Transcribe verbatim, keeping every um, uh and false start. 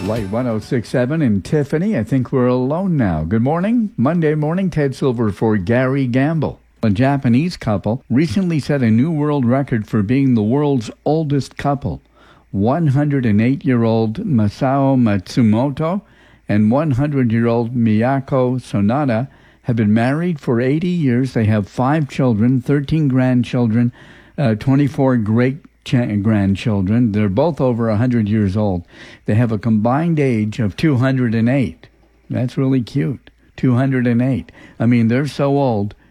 Light one oh six point seven in Tiffany. I think we're alone now. Good morning. Monday morning, Ted Silver for Gary Gamble. A Japanese couple recently set a new world record for being the world's oldest couple. one hundred eight-year-old Masao Matsumoto and one hundred-year-old Miyako Sonata have been married for eighty years. They have five children, thirteen grandchildren, uh, twenty-four great grandchildren. They're both over one hundred years old. They have a combined age of two hundred eight. That's really cute. two hundred eight. I mean, they're so old,